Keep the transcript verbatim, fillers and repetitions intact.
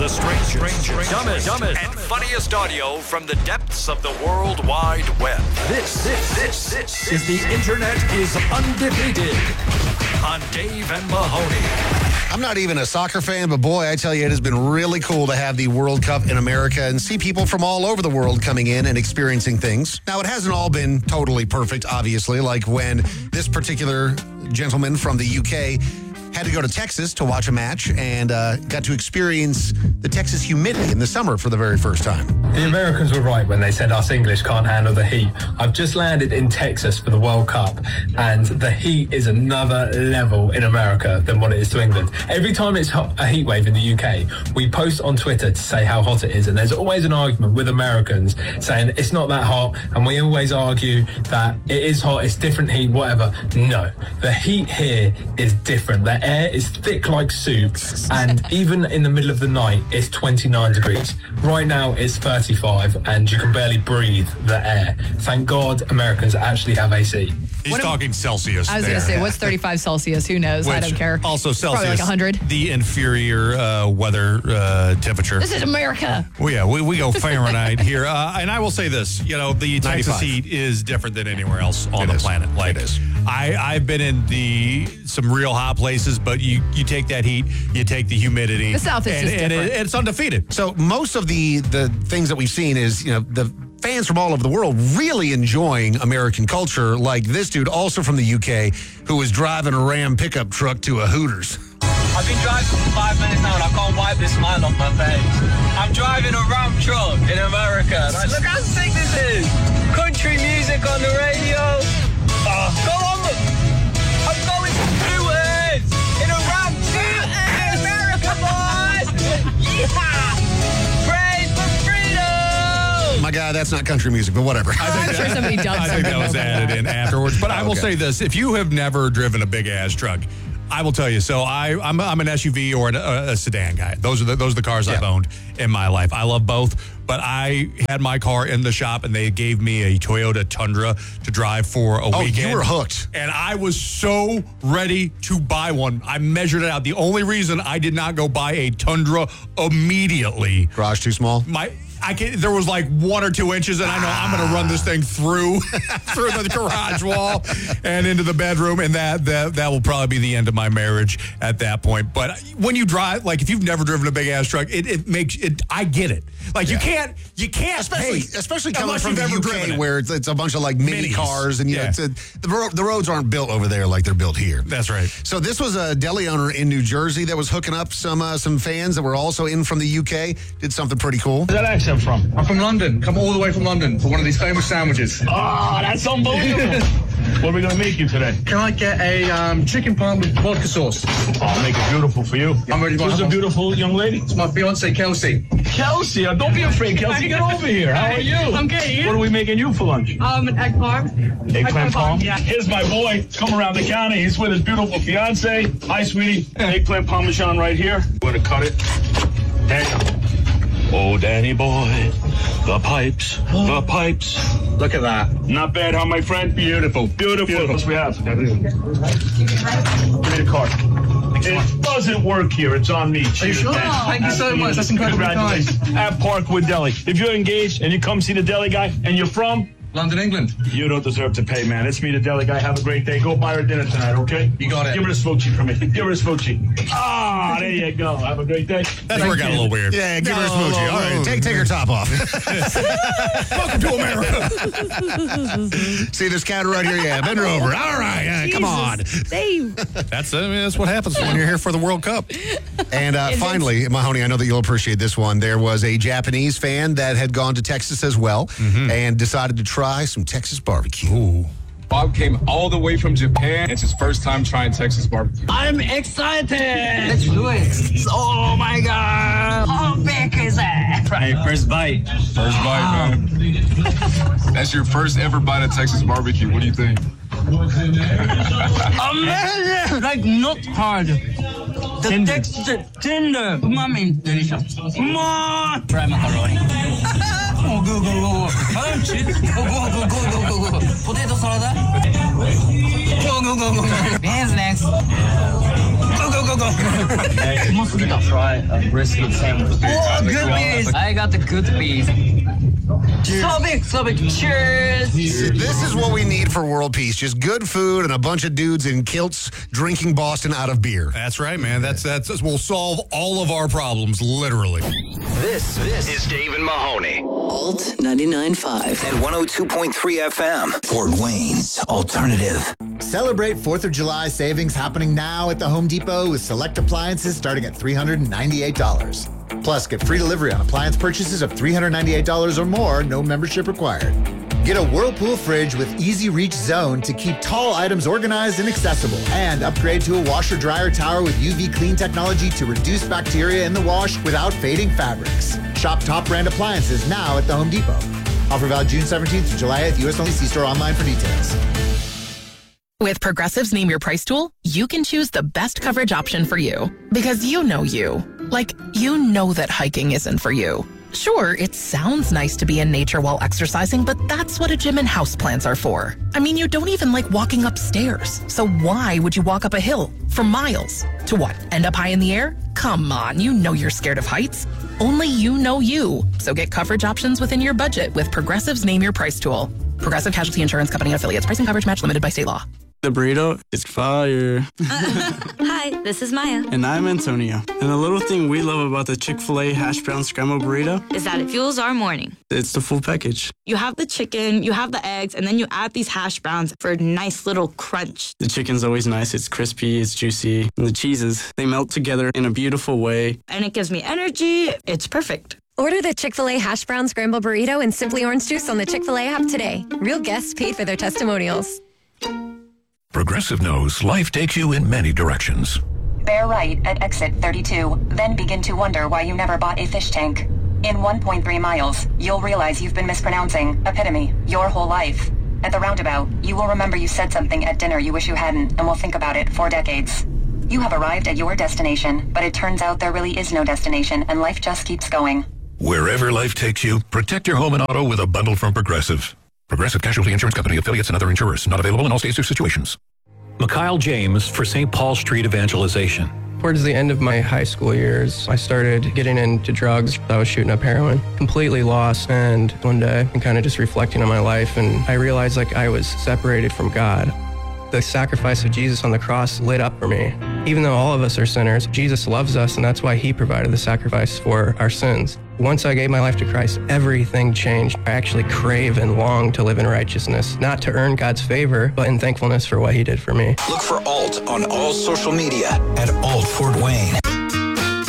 The strangest, strangest dumbest, dumbest, and funniest audio from the depths of the World Wide Web. This, this, this, this is the Internet is Undefeated on Dave and Mahoney. I'm not even a soccer fan, but boy, I tell you, it has been really cool to have the World Cup in America and see people from all over the world coming in and experiencing things. Now, it hasn't all been totally perfect, obviously, like when this particular gentleman from the U K had to go to Texas to watch a match and uh, got to experience the Texas humidity in the summer for the very first time. The Americans were right when they said us English can't handle the heat. I've just landed in Texas for the World Cup, and the heat is another level in America than what it is to England. Every time it's hot, a heat wave in the U K, we post on Twitter to say how hot it is, and there's always an argument with Americans saying it's not that hot, and we always argue that it is hot, it's different heat, whatever. No, the heat here is different. The air is thick like soup, and even in the middle of the night, it's twenty-nine degrees. Right now, it's thirty-five, and you can barely breathe the air. Thank God Americans actually have A C. He's what talking am, Celsius. I was going to say, what's thirty-five Celsius? Who knows? Which, I don't care. Also, Celsius. Probably like one hundred. The inferior uh, weather uh, temperature. This is America. Well, yeah, we, we go Fahrenheit here. Uh, and I will say this, you know, the Texas ninety-five. heat is different than anywhere else on It the is. planet. Like, It is. I, I've been in the some real hot places, but you, you take that heat, you take the humidity. The South is and, just and different. it, it's undefeated. So most of the, the things that we've seen is, you know, the fans from all over the world really enjoying American culture, like this dude also from the U K who was driving a Ram pickup truck to a Hooters. I've been driving for five minutes now and I can't wipe this smile off my face. I'm driving a Ram truck in America. Like, look how sick this is. Country music on the radio. Oh, go on. I'm going to it in a Ram truck in America, boys. Yeah. Praise for freedom. My God, that's not country music, but whatever. I'm sure somebody dubbed I think that was something over added that. in afterwards. But I will Okay. say this: if you have never driven a big ass truck, I will tell you. So I, I'm, I'm an S U V or an, a, a sedan guy. Those are the those are the cars I've Yeah. owned in my life. I love both. But I had my car in the shop, and they gave me a Toyota Tundra to drive for a Oh, weekend. you were hooked. And I was so ready to buy one. I measured it out. The only reason I did not go buy a Tundra immediately, Garage too small? my I can, there was like one or two inches, and I know I'm going to run this thing through through the garage wall and into the bedroom, and that, that that will probably be the end of my marriage at that point. But when you drive, like if you've never driven a big ass truck, it, it makes it. I get it. Like you can't you can't Especially, hey, especially coming unless from you've the ever U driven K it. where it's, it's a bunch of like mini Minis. cars and you know, Yeah. it's a, the, ro- the roads aren't built over there like they're built here. That's right. So this was a deli owner in New Jersey that was hooking up some uh, some fans that were also in from the U K. Did something pretty cool. Where's that accent from? I'm from London. Come all the way from London for one of these famous sandwiches. Oh, that's unbelievable. What are we going to make you today? Can I get a um, chicken parm with vodka sauce? I'll make it beautiful for you. I'm ready to Who's buy the one. beautiful young lady? It's my fiance Kelsey. Kelsey. Uh, don't be afraid, Kelsey. Get over here. How are you? I'm good. You? What are we making you for lunch? Um, an egg parm. Eggplant palm? Yeah. Here's my boy. He's come around the counter. He's with his beautiful fiance. Hi, sweetie. Eggplant parmesan right here. We're going to cut it. Danny. Oh, Danny boy. The pipes. The pipes. Look at that. Not bad, huh, my friend? Beautiful. Beautiful. What else we have? Give me the card. It doesn't work here. It's on me. Are you sure? Thank you so much. That's incredibly kind. Congratulations. At Parkwood Deli. If you're engaged and you come see the deli guy and you're from, London, England. you don't deserve to pay, man. Let's meet the deli guy. Have a great day. Go buy her dinner tonight, okay? You got it. Give her a smoochie for me. Give her a smoochie. Ah, there you go. Have a great day. That's where it got a little weird. Yeah, give her a No, smoochie. no, All no. right, take take her top off. Welcome to America. See this cat right here? Yeah, bend her over. All right, yeah, come on. Dave. That's I mean, that's what happens when you're here for the World Cup. And uh, finally, Mahoney, I know that you'll appreciate this one. There was a Japanese fan that had gone to Texas as well and decided to try some Texas barbecue. Ooh. Bob came all the way from Japan. It's his first time trying Texas barbecue. I'm excited. Let's do it. Oh my God. How big is it? Right, first bite. First bite, man. That's your first ever bite of Texas barbecue. What do you think? Amazing. Like not hard. The tender. Texture tender. Umami. Delicious. More. Try macaroni. Oh, go, go, go. Go, go, go, go, go, go, go. Potato salad. Go, go, go, go, go. Hands next. Go, go, go, go. Hey, you must get the fry a brisket sandwich. Oh, good beef. I got the good beef. So big, so big. Cheers. This is what we need for world peace. Just good food and a bunch of dudes in kilts drinking Boston out of beer. That's right, man. That's that's we'll solve all of our problems, literally. This, this is Dave and Mahoney. Alt ninety-nine point five and one oh two point three F M. Fort Wayne's Alternative. Celebrate fourth of July savings happening now at the Home Depot with select appliances starting at three hundred ninety-eight dollars. Plus, get free delivery on appliance purchases of three hundred ninety-eight dollars or more, no membership required. Get a Whirlpool fridge with Easy Reach Zone to keep tall items organized and accessible. And upgrade to a washer-dryer tower with U V clean technology to reduce bacteria in the wash without fading fabrics. Shop top brand appliances now at the Home Depot. Offer valid June seventeenth through July eighth. U S only. See store online for details. With Progressive's Name Your Price tool, you can choose the best coverage option for you. Because you know you. Like, you know that hiking isn't for you. Sure, it sounds nice to be in nature while exercising, but that's what a gym and houseplants are for. I mean, you don't even like walking upstairs. So why would you walk up a hill for miles? To what, end up high in the air? Come on, you know you're scared of heights. Only you know you. So get coverage options within your budget with Progressive's Name Your Price tool. Progressive Casualty Insurance Company affiliates. Pricing coverage match limited by state law. The burrito is fire. Hi, this is Maya. And I'm Antonio. And the little thing we love about the Chick-fil-A hash brown scrambled burrito is that it fuels our morning. It's the full package. You have the chicken, you have the eggs, and then you add these hash browns for a nice little crunch. The chicken's always nice. It's crispy, it's juicy. And the cheeses, they melt together in a beautiful way. And it gives me energy. It's perfect. Order the Chick-fil-A hash brown scrambled burrito and Simply Orange Juice on the Chick-fil-A app today. Real guests paid for their testimonials. Progressive knows life takes you in many directions. Bear right at exit thirty-two, then begin to wonder why you never bought a fish tank. In one point three miles, you'll realize you've been mispronouncing epitome your whole life. At the roundabout, you will remember you said something at dinner you wish you hadn't, and will think about it for decades. You have arrived at your destination, but it turns out there really is no destination, and life just keeps going. Wherever life takes you, protect your home and auto with a bundle from Progressive. Progressive Casualty Insurance Company, affiliates, and other insurers. Not available in all states or situations. Mikhail James for Saint Paul Street Evangelization. Towards the end of my high school years, I started getting into drugs. I was shooting up heroin, completely lost. And one day, I'm kind of just reflecting on my life, and I realized like I was separated from God. The sacrifice of Jesus on the cross lit up for me. Even though all of us are sinners, Jesus loves us, and that's why he provided the sacrifice for our sins. Once I gave my life to Christ, everything changed. I actually crave and long to live in righteousness, not to earn God's favor, but in thankfulness for what he did for me. Look for Alt on all social media at Alt Fort Wayne.